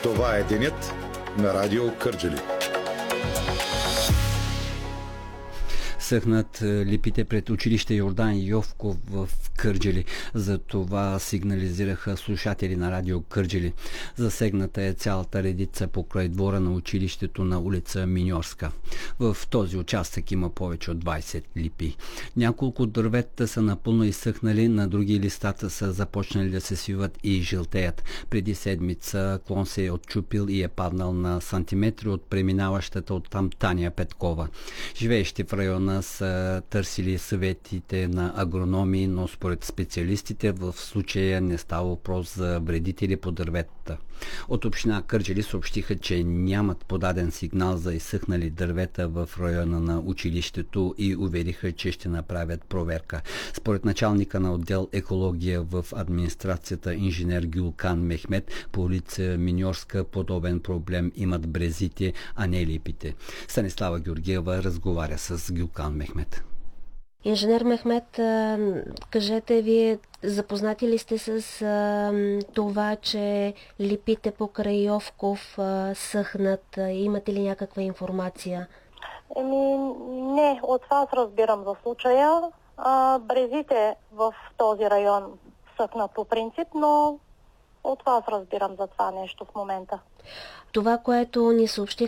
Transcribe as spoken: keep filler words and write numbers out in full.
Това е денят на Радио Кърджали. Съхнат липите пред училище Йордан Йовков в Кърджали. За това сигнализираха слушатели на Радио Кърджали. Засегната е цялата редица покрай двора на училището на улица Миньорска. В този участък има повече от двайсет липи. Няколко дървета са напълно изсъхнали, на други листата са започнали да се свиват и жълтеят. Преди седмица клон се е отчупил и е паднал на сантиметри от преминаващата оттам Таня Петкова. Живеещи в района са търсили съветите на агрономи, но според специалистите в случая не става въпрос за вредители по дърветата. От община Кърджали съобщиха, че нямат подаден сигнал за изсъхнали дървета в района на училището и увериха, че ще направят проверка. Според началника на отдел екология в администрацията инженер Гюлкан Мехмет, по улица Миньорска подобен проблем имат брезите, а не липите. Станислава Георгиева разговаря с Гюлкан Мехмет. Инженер Мехмет, кажете, вие запознати ли сте с а, това, че липите покрай Йовков а, съхнат? Имате ли някаква информация? Еми, не, от вас разбирам за случая. А, брезите в този район съхнат по принцип, но от вас разбирам за това нещо в момента. Това, което ни съобщи